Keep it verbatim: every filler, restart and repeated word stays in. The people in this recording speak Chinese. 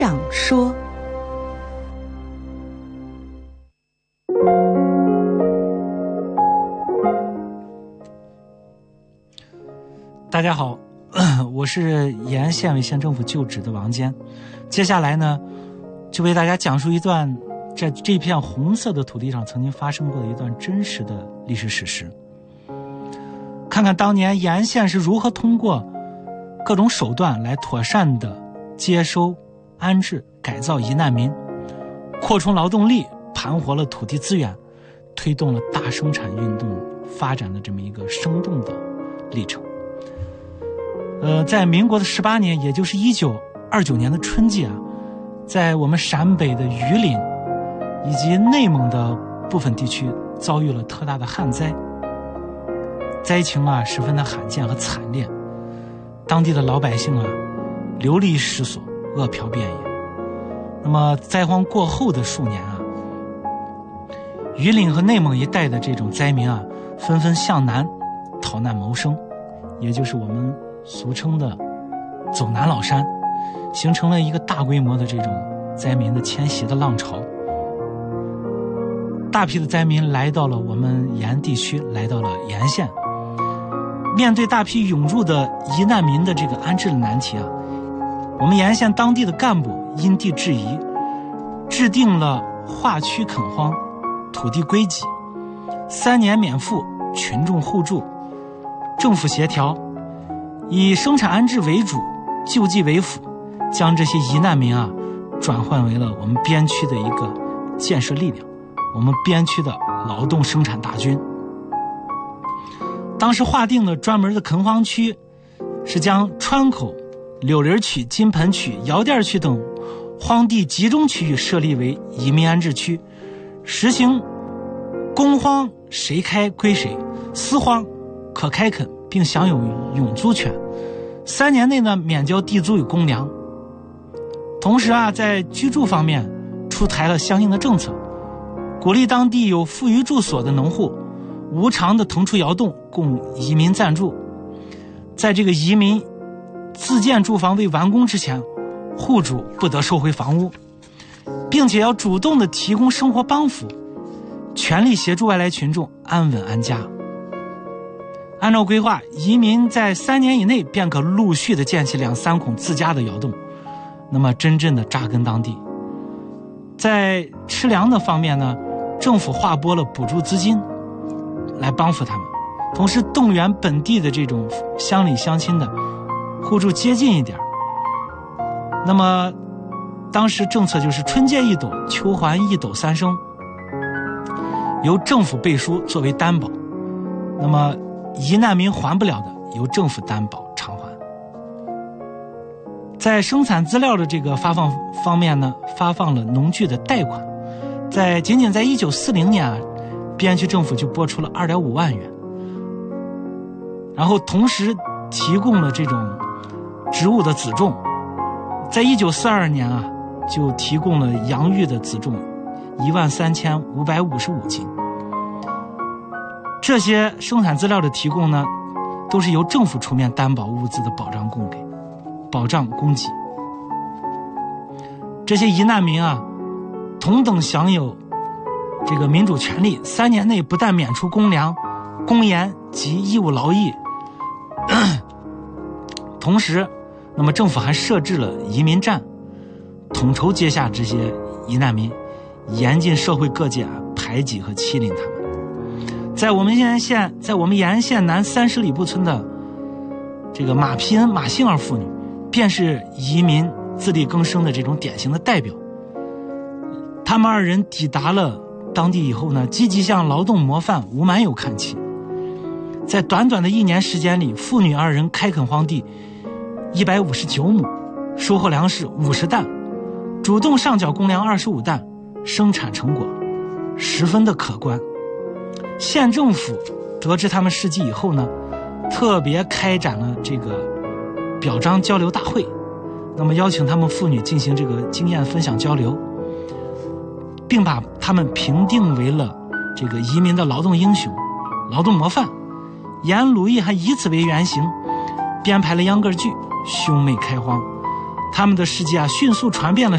想说。 大家好，我是延安县委县政府旧址的王坚。接下来呢，就为大家讲述一段在这片红色的土地上曾经发生过的一段真实的历史史实。看看当年延安县是如何通过各种手段来妥善的接收、安置、改造疑难民，扩充劳动力，盘活了土地资源，推动了大生产运动发展的这么一个生动的历程。呃，在民国的十八年，也就是一九二九年的春季啊，在我们陕北的榆林以及内蒙的部分地区遭遇了特大的旱灾，灾情啊十分的罕见和惨烈，当地的老百姓啊流离失所，饿殍遍野。那么灾荒过后的数年啊，榆林和内蒙一带的这种灾民啊，纷纷向南逃难谋生，也就是我们俗称的走南老山，形成了一个大规模的这种灾民的迁徙的浪潮。大批的灾民来到了我们延安地区，来到了延安县。面对大批涌入的疑难民的这个安置的难题啊，我们延安县当地的干部因地制宜，制定了划区垦荒、土地归集、三年免赋、群众互助、政府协调，以生产安置为主，救济为辅，将这些疑难民啊转换为了我们边区的一个建设力量，我们边区的劳动生产大军。当时划定的专门的垦荒区是将川口、柳林区、金盆区、窑店区等荒地集中区域设立为移民安置区，实行公荒谁开归谁，私荒可开垦并享有永租权，三年内呢免交地租与公粮。同时啊，在居住方面出台了相应的政策，鼓励当地有富余住所的农户无偿的腾出窑洞供移民暂住。在这个移民自建住房未完工之前，户主不得收回房屋，并且要主动的提供生活帮扶，全力协助外来群众安稳安家。按照规划，移民在三年以内便可陆续的建起两三孔自家的窑洞，那么真正的扎根当地。在吃粮的方面呢，政府划拨了补助资金来帮扶他们，同时动员本地的这种乡里乡亲的互助接近一点。那么当时政策就是春借一斗，秋还一斗三升，由政府背书作为担保，那么疑难民还不了的由政府担保偿还。在生产资料的这个发放方面呢，发放了农具的贷款，在仅仅在一九四零年啊，边区政府就拨出了 二点五万元，然后同时提供了这种植物的子种，在一九四二年啊，就提供了洋芋的子种一万三千五百五十五斤。这些生产资料的提供呢，都是由政府出面担保物资的保障供给，保障供给。这些疑难民啊，同等享有这个民主权利，三年内不但免除公粮、公盐及义务劳役，同时，那么政府还设置了移民站，统筹接下这些疑难民，严禁社会各界啊排挤和欺凌他们。在我们延安县，在我们延安县南三十里铺村的这个马皮恩、马杏儿妇女，便是移民自力更生的这种典型的代表。他们二人抵达了当地以后呢，积极向劳动模范吴满友看齐。在短短的一年时间里，父女二人开垦荒地一百五十九亩，收获粮食五十担，主动上缴公粮二十五担，生产成果十分的可观。县政府得知他们事迹以后呢，特别开展了这个表彰交流大会，那么邀请他们妇女进行这个经验分享交流，并把他们评定为了这个移民的劳动英雄、劳动模范。延安鲁艺还以此为原型，编排了秧歌剧《兄妹开荒》，他们的事迹啊，迅速传遍了